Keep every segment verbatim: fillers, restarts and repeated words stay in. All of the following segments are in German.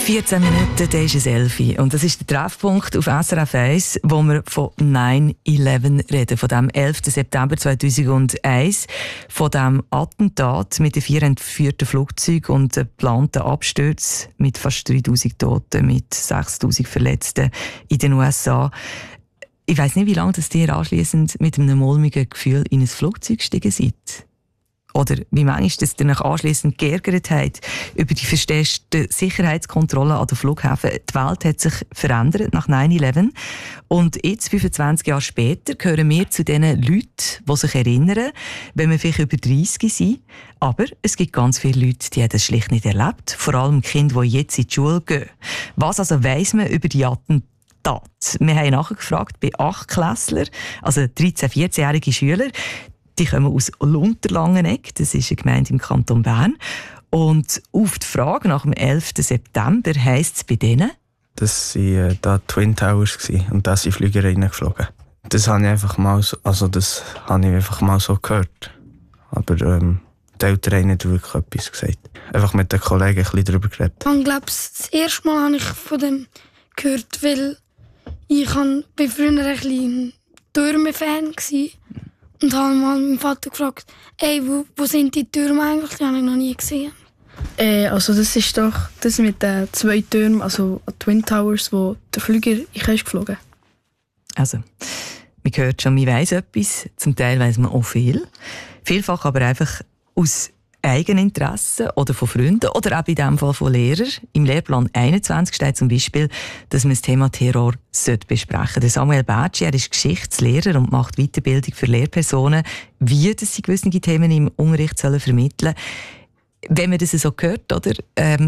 vierzehn Minuten, dann ist es elf Uhr. Und das ist der Treffpunkt auf S R F eins, wo wir von nine eleven reden, von dem elften September zweitausendeins, von dem Attentat mit den vier entführten Flugzeugen und den geplanten Abstürzen mit fast dreitausend Toten, mit sechstausend Verletzten in den U S A. Ich weiss nicht, wie lange das ihr anschliessend mit einem mulmigen Gefühl in ein Flugzeug gestiegen seid. Oder wie manchmal das ihr euch anschliessend geärgert habt über die verstärkten Sicherheitskontrollen an den Flughäfen. Die Welt hat sich verändert nach nine eleven. Und jetzt, fünfundzwanzig Jahre später, gehören wir zu den Leuten, die sich erinnern, wenn wir vielleicht über dreissig sind. Aber es gibt ganz viele Leute, die haben das schlicht nicht erlebt. Vor allem Kinder, die jetzt in die Schule gehen. Was also weiss man über die Attentate? Wir haben nachgefragt bei Achtklässlern, also dreizehn-, vierzehnjährige Schüler. Die kommen aus Unterlangenegg, das ist eine Gemeinde im Kanton Bern. Und auf die Frage nach dem elften September heisst es bei denen? Das waren äh, da Twin Towers und da sind Flüger reingeflogen. Das habe ich einfach mal so, also das habe ich einfach mal so gehört. Aber ähm, die Eltern haben nicht wirklich etwas gesagt. Einfach mit den Kollegen ein bisschen darüber geredet. Ich glaube, das erste Mal habe ich von dem gehört, weil ich bin früher ein bisschen Türme-Fan war. Und habe mal meinen Vater gefragt, ey, wo, wo sind die Türme eigentlich? Die habe ich noch nie gesehen. Äh, also das ist doch das mit den zwei Türmen, also Twin Towers, wo der Flüger in ist geflogen. Also, man hört schon, man weiss etwas, zum Teil weiss man auch viel. Vielfach aber einfach aus Eigeninteresse oder von Freunden oder auch in diesem Fall von Lehrern. Im Lehrplan einundzwanzig steht zum Beispiel, dass man das Thema Terror besprechen sollte. Samuel Bertschi, er ist Geschichtslehrer und macht Weiterbildung für Lehrpersonen, wie sie gewisse Themen im Unterricht sollen vermitteln sollen. Wenn man das so hört, oder, ähm,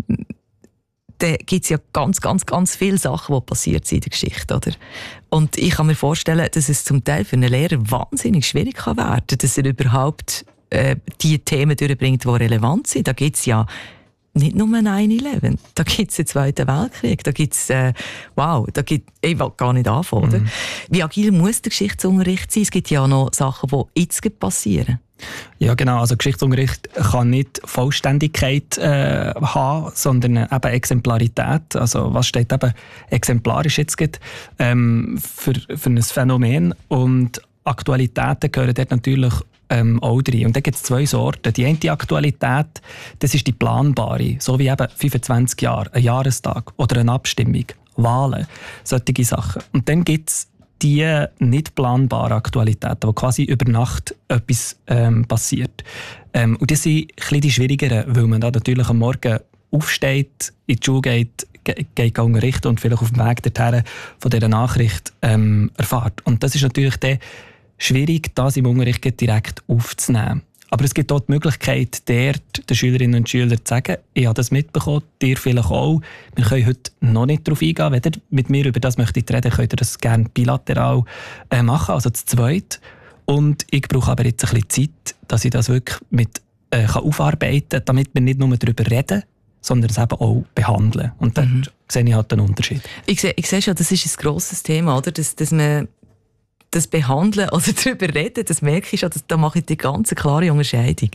dann gibt es ja ganz, ganz, ganz viele Sachen, die passiert sind in der Geschichte. Oder? Und ich kann mir vorstellen, dass es zum Teil für einen Lehrer wahnsinnig schwierig kann werden kann, dass er überhaupt die Themen durchbringt, die relevant sind. Da gibt es ja nicht nur nine eleven, da gibt es den Zweiten Weltkrieg, da gibt es, äh, wow, da gibt, ich will gar nicht anfangen. Oder? Mhm. Wie agil muss der Geschichtsunterricht sein? Es gibt ja noch Sachen, die jetzt passieren. Ja, genau. Also Geschichtsunterricht kann nicht Vollständigkeit äh, haben, sondern eben Exemplarität. Also was steht eben exemplarisch jetzt geht, ähm, für, für ein Phänomen. Und Aktualitäten gehören dort natürlich Ähm, auch drin. Und da gibt es zwei Sorten. Die eine Aktualität, das ist die planbare, so wie eben fünfundzwanzig Jahre, ein Jahrestag oder eine Abstimmung, Wahlen, solche Sachen. Und dann gibt es die nicht planbaren Aktualitäten, wo quasi über Nacht etwas ähm, passiert. Ähm, und das sind ein bisschen die schwierigeren, weil man da natürlich am Morgen aufsteht, in die Schule geht, geht unterrichten und vielleicht auf dem Weg dorthin von dieser Nachricht ähm, erfährt. Und das ist natürlich der schwierig, das im Unterricht direkt aufzunehmen. Aber es gibt auch die Möglichkeit, dort den Schülerinnen und Schülern zu sagen, ich habe das mitbekommen, dir vielleicht auch. Wir können heute noch nicht darauf eingehen. Wenn ihr mit mir über das möchtet reden, könnt ihr das gerne bilateral äh, machen, also zu zweit. Und ich brauche aber jetzt ein bisschen Zeit, dass ich das wirklich mit, äh, kann aufarbeiten kann, damit wir nicht nur darüber reden, sondern es eben auch behandeln. Und da mhm. sehe ich halt einen Unterschied. Ich sehe, ich sehe schon, das ist ein grosses Thema, oder? Dass, dass man das Behandeln oder darüber reden, das merke ich schon, dass, da mache ich die ganz klare Unterscheidung.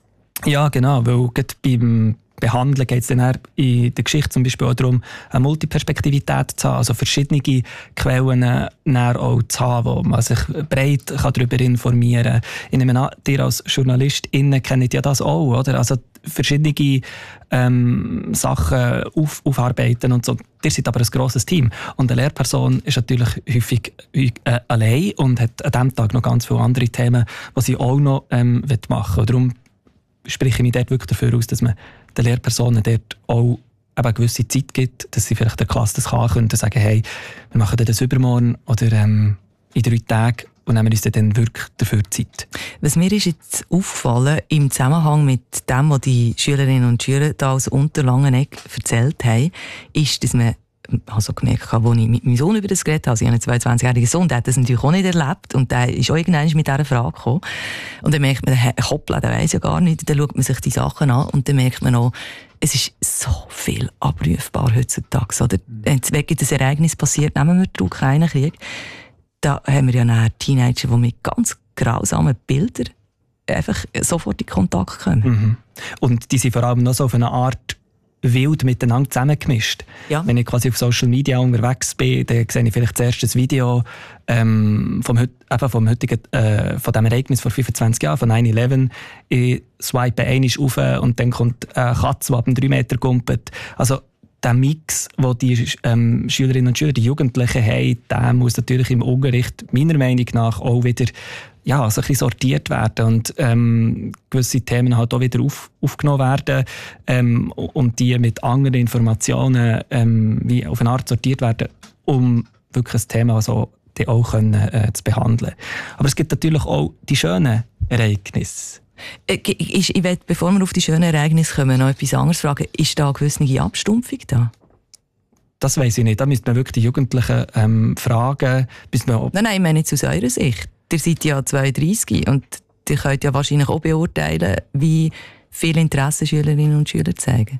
Ja, genau, weil gerade beim Behandeln geht es dann in der Geschichte zum Beispiel auch darum, eine Multiperspektivität zu haben, also verschiedene Quellen auch zu haben, wo man sich breit darüber informieren kann. Ich nehme an, ihr als JournalistInnen kennt ja das auch, oder? Also verschiedene ähm, Sachen auf, aufarbeiten und so. Ihr seid aber ein grosses Team. Und eine Lehrperson ist natürlich häufig äh, allein und hat an diesem Tag noch ganz viele andere Themen, die sie auch noch ähm, machen will. Darum spreche ich mich dort wirklich dafür aus, dass man den Lehrpersonen dort auch eine gewisse Zeit gibt, dass sie vielleicht der Klasse das kann können und sagen, hey, wir machen das übermorgen oder ähm, in drei Tagen und nehmen uns dann wirklich dafür Zeit. Was mir ist jetzt aufgefallen, im Zusammenhang mit dem, was die Schülerinnen und Schüler da aus Unterlangenegg erzählt haben, ist, dass man also gemerkt habe, als ich mit meinem Sohn über das geredet habe, also ich habe einen zweiundzwanzigjährigen Sohn, der hat das natürlich auch nicht erlebt und der ist auch irgendwann mit dieser Frage gekommen. Und dann merkt man, hoppla, der weiss ja gar nicht, dann schaut man sich die Sachen an und dann merkt man auch, es ist so viel abrufbar heutzutage. Oder? Wenn ein Ereignis passiert, nehmen wir den Ukraine-Krieg, da haben wir ja nachher Teenager, die mit ganz grausamen Bildern einfach sofort in Kontakt kommen. Mhm. Und die sind vor allem noch so auf eine Art wild miteinander zusammengemischt. Ja. Wenn ich quasi auf Social Media unterwegs bin, dann sehe ich vielleicht zuerst ein Video ähm, vom, eben vom heutigen, äh, von dem Ereignis vor fünfundzwanzig Jahren, von nine eleven. Ich swipe einmal rauf und dann kommt eine Katze, die ab dem drei Meter gumpelt. Also der Mix, den die ähm, Schülerinnen und Schüler, die Jugendlichen haben, der muss natürlich im Unterricht meiner Meinung nach auch wieder ja, so ein bisschen sortiert werden und ähm, gewisse Themen halt auch wieder auf, aufgenommen werden ähm, und die mit anderen Informationen ähm, wie auf eine Art sortiert werden, um wirklich ein Thema so die auch können, äh, zu behandeln. Aber es gibt natürlich auch die schönen Ereignisse. Ich, ich will, bevor wir auf die schönen Ereignisse kommen, noch etwas anderes fragen. Ist da eine gewisse Abstumpfung da? Das weiss ich nicht. Da müsste man wirklich die Jugendlichen ähm, fragen. Bis man nein, nein, ich meine jetzt aus eurer Sicht. Ihr seid ja zweiunddreissig und ihr könnt ja wahrscheinlich auch beurteilen, wie viel Interesse Schülerinnen und Schüler zeigen.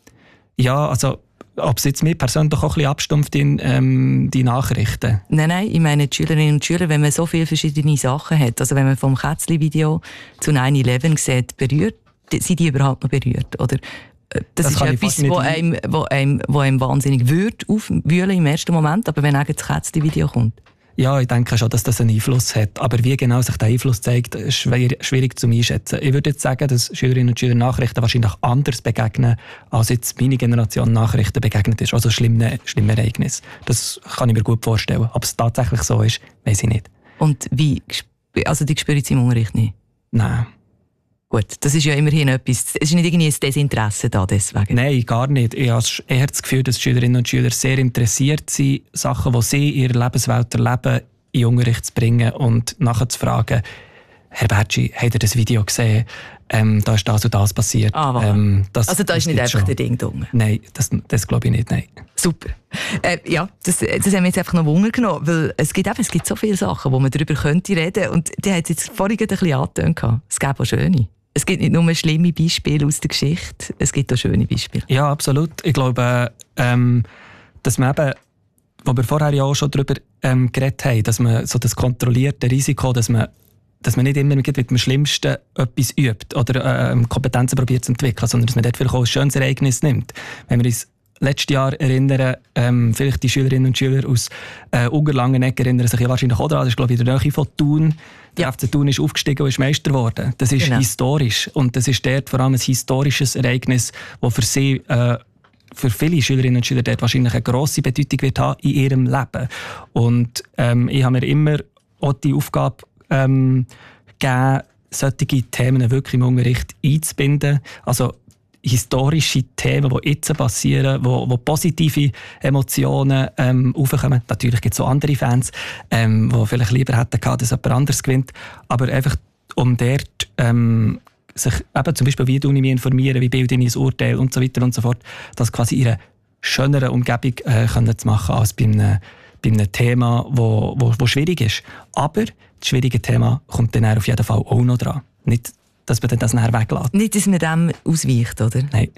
Ja, also ob es jetzt mir persönlich auch ein bisschen abstumpft in ähm, die Nachrichten. Nein, nein, ich meine die Schülerinnen und Schüler, wenn man so viele verschiedene Sachen hat, also wenn man vom Kätzli-Video zu nine eleven sieht, berührt, sind die überhaupt noch berührt? Oder das, das ist etwas, wo einem, wo, einem, wo einem wahnsinnig würde aufwühlen im ersten Moment, aber wenn auch das Kätzli-Video kommt. Ja, ich denke schon, dass das einen Einfluss hat. Aber wie genau sich der Einfluss zeigt, ist schwer, schwierig zu einschätzen. Ich würde jetzt sagen, dass Schülerinnen und Schüler Nachrichten wahrscheinlich anders begegnen, als jetzt meine Generation Nachrichten begegnet ist. Also schlimme, schlimme Ereignisse. Das kann ich mir gut vorstellen. Ob es tatsächlich so ist, weiß ich nicht. Und wie? Also die spüren es im Unterricht nicht? Nein. Gut, das ist ja immerhin etwas. Es ist nicht irgendwie ein Desinteresse da deswegen. Nein, gar nicht. Ich habe eher das Gefühl, dass Schülerinnen und Schüler sehr interessiert sind, Sachen, die sie in ihrer Lebenswelt erleben, in den Unterricht zu bringen und nachher zu fragen, Herr Bertschi, habt ihr das Video gesehen? Ähm, da ist das und das passiert. Ah, ähm, das, also da ist nicht einfach schon der Ding drum? Nein, das, das glaube ich nicht, nein. Super. Äh, ja, das, das haben wir jetzt einfach noch Wunder genommen, weil es gibt, eben, es gibt so viele Sachen, wo man darüber könnte reden, und die hat jetzt vorhin ein bisschen angetönt. Es gibt auch schöne. Es gibt nicht nur schlimme Beispiele aus der Geschichte, es gibt auch schöne Beispiele. Ja, absolut. Ich glaube, ähm, dass man eben, wo wir vorher ja auch schon darüber ähm, geredet haben, dass man so das kontrollierte Risiko, dass man, dass man nicht immer mit dem Schlimmsten etwas übt oder äh, Kompetenzen probiert zu entwickeln, sondern dass man dort vielleicht auch ein schönes Ereignis nimmt. Wenn wir uns letztes Jahr erinnern, ähm, vielleicht die Schülerinnen und Schüler aus äh, Ungerlangenegg erinnern sich ja wahrscheinlich auch daran, das ist glaube ich in der Nähe von Thun. Der ja. F C Thun ist aufgestiegen und ist Meister geworden. Das ist genau. historisch. Und das ist dort vor allem ein historisches Ereignis, das für sie, äh, für viele Schülerinnen und Schüler dort wahrscheinlich eine grosse Bedeutung wird haben in ihrem Leben. Und ähm, ich habe mir immer auch die Aufgabe ähm, gegeben, solche Themen wirklich im Unterricht einzubinden. Also historische Themen, die jetzt passieren, wo, wo positive Emotionen ähm, aufkommen. Natürlich gibt es auch andere Fans, ähm, die vielleicht lieber hätten gehabt, dass jemand anderes gewinnt. Aber einfach, um dort ähm, sich eben zum Beispiel, wie du mich informieren, wie bilde ich ein Urteil und so weiter und so fort, das quasi in einer schöneren Umgebung äh, können zu machen als bei einem, bei einem Thema, wo, wo, wo schwierig ist. Aber das schwierige Thema kommt dann auf jeden Fall auch noch dran. Nicht, dass man das nachher weglässt. Nicht, dass man dem ausweicht, oder? Nein.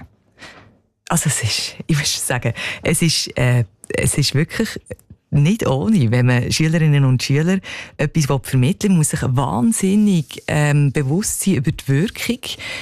Also es ist, ich muss sagen, es ist, äh, es ist wirklich nicht ohne, wenn man Schülerinnen und Schüler etwas vermitteln will, muss sich wahnsinnig ähm, bewusst sein über die Wirkung.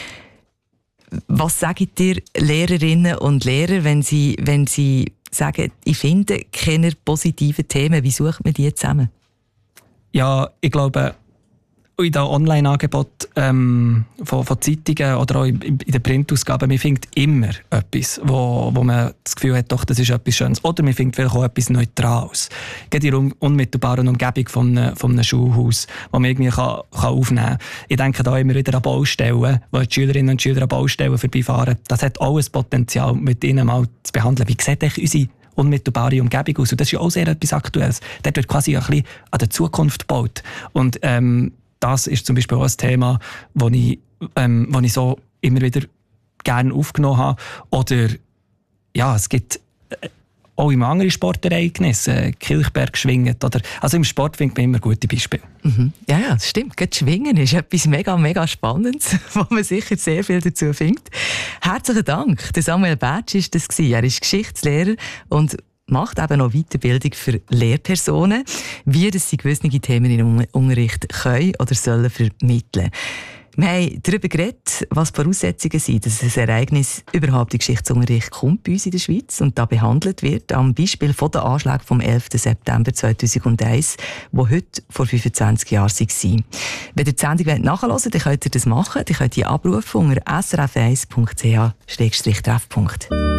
Was sagen dir Lehrerinnen und Lehrer, wenn sie, wenn sie sagen, ich finde keine positiven Themen, wie sucht man die zusammen? Ja, ich glaube, in den Online-Angeboten ähm, von, von Zeitungen oder auch in, in den Printausgaben, man findet immer etwas, wo, wo man das Gefühl hat, doch, das ist etwas Schönes. Oder man findet vielleicht auch etwas Neutrales. Geht in der unmittelbaren Umgebung von einem, von einem Schulhaus, wo man irgendwie kann, kann aufnehmen kann. Ich denke da immer wieder an Baustellen, wo die Schülerinnen und Schüler an Baustellen vorbeifahren. Das hat auch ein Potenzial, mit ihnen mal zu behandeln. Wie sieht eigentlich unsere unmittelbare Umgebung aus? Und das ist ja auch sehr etwas Aktuelles. Dort wird quasi ein bisschen an der Zukunft gebaut. Und ähm, das ist zum Beispiel auch ein Thema, das ich, ähm, das ich so immer wieder gerne aufgenommen habe. Oder ja, es gibt äh, auch in anderen Sportereignissen, äh, Kilchberg schwingen. Oder, also im Sport findet man immer gute Beispiele. Mhm. Ja, ja, das stimmt. Gerade Schwingen ist etwas mega, mega Spannendes, wo man sicher sehr viel dazu findet. Herzlichen Dank. Der Samuel Bertschi war das. Er ist Geschichtslehrer und macht eben noch Weiterbildung für Lehrpersonen, wie das sie gewisse Themen im Unterricht können oder sollen vermitteln. Wir haben darüber geredet, was die Voraussetzungen sind, dass ein Ereignis überhaupt in Geschichtsunterricht kommt bei uns in der Schweiz und da behandelt wird, am Beispiel von den Anschlägen vom elften September zweitausendeins, die heute vor fünfundzwanzig Jahren waren. Wenn ihr die Sendung nachhören wollt, dann könnt ihr das machen. Ihr könnt die abrufen unter s r f eins punkt c h Treffpunkt.